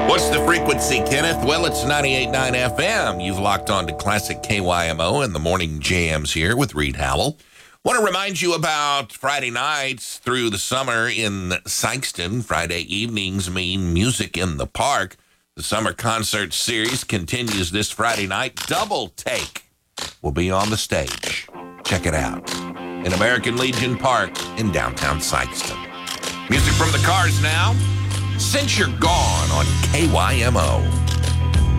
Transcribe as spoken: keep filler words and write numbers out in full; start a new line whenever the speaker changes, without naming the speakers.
What's the frequency, Kenneth? Well, it's ninety-eight point nine F M. You've locked on to Classic K Y M O and the Morning Jams here with Reed Howell. Want to remind you about Friday nights through the summer in Sikeston. Friday evenings mean music in the park. The summer concert series continues this Friday night. Double Take will be on the stage. Check it out in American Legion Park in downtown Sikeston. Music from the Cars now. Since You're Gone on K Y M O.